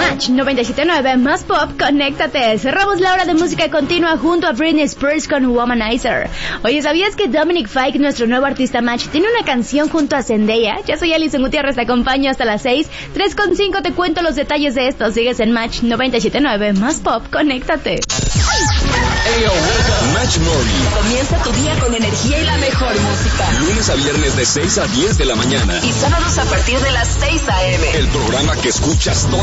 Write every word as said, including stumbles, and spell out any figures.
Match noventa y siete punto nueve más pop, conéctate. Cerramos la hora de música continua junto a Britney Spears con Womanizer. Oye, ¿sabías que Dominic Fike, nuestro nuevo artista Match, tiene una canción junto a Zendaya? Ya soy Alison Gutiérrez, te acompaño hasta las seis. tres con cinco te cuento los detalles de esto. Sigues en Match noventa y siete punto nueve más pop, conéctate. Ayo, Match Morning. Comienza tu día con energía y la mejor música. Lunes a viernes de seis a diez de la mañana. Y sábados a partir de las seis a eme. El programa que escuchas todo